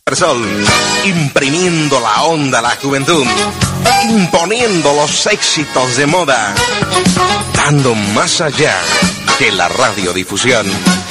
Expresol, imprimiendo la onda a la juventud, imponiendo los éxitos de moda, dando más allá que la radiodifusión.